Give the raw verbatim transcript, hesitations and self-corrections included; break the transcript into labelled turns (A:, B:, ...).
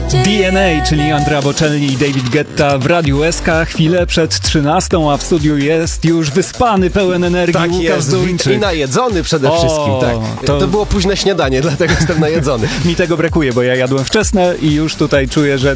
A: D N A, czyli Andrea Bocelli i David Guetta w Radiu S K, chwilę przed trzynastą, a w studiu jest już wyspany, pełen energii
B: tak
A: Łukasz
B: jest,
A: Duńczyk.
B: i najedzony przede
A: O,
B: wszystkim, tak.
A: to-
B: To... było późne śniadanie, dlatego jestem najedzony.
A: Mi tego brakuje, bo ja jadłem wczesne i już tutaj czuję, że